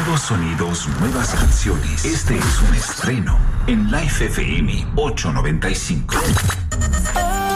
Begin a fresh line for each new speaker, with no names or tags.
Nuevos sonidos, nuevas canciones. Este es un estreno en Life FM 895.